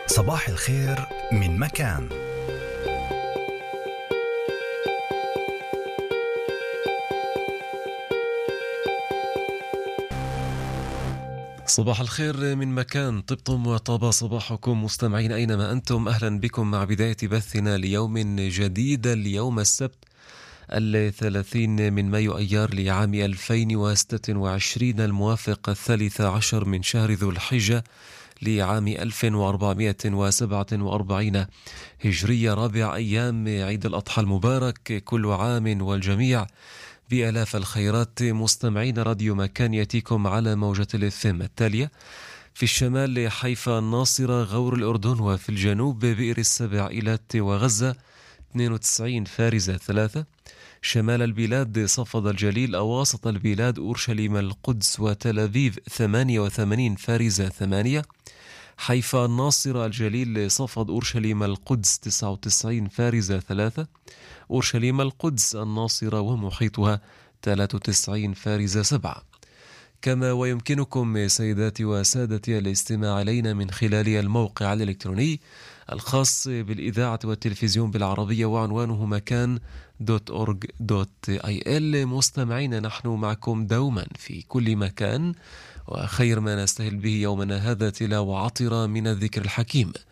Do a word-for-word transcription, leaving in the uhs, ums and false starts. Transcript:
صباح الخير من مكان. صباح الخير من مكان، طبتم وطاب صباحكم مستمعين أينما أنتم. أهلا بكم مع بداية بثنا ليوم جديد، اليوم السبت الثلاثين من مايو أيار لعام ألفين وستة وعشرين، الموافق الثالث عشر من شهر ذو الحجة لعام ألف وأربعمائة وسبعة وأربعين هجرية، رابع أيام عيد الأضحى المبارك. كل عام والجميع بآلاف الخيرات. مستمعين راديو مكان يأتيكم على موجة الاف ام التالية: في الشمال حيفا، الناصرة، غور الأردن، وفي الجنوب بئر السبع، إيلات وغزة اثنين وتسعين، فارزة ثلاثة، شمال البلاد صفد الجليل، أواسط البلاد أورشليم القدس وتل أبيب ثمانية وثمانين، فارزة ثمانية، حيفا الناصرة الجليل صفد أورشليم القدس تسعة وتسعين، فارزة ثلاثة، أورشليم القدس الناصرة ومحيطها ثلاثة وتسعين، فارزة سبعة. كما ويمكنكم سيداتي وسادتي الاستماع إلينا من خلال الموقع الإلكتروني الخاص بالإذاعة والتلفزيون بالعربية، وعنوانه مكان دوت أورج دوت آي إل. مستمعين، نحن معكم دوما في كل مكان، وخير ما نستهل به يومنا هذا تلاوة عطرة من الذكر الحكيم.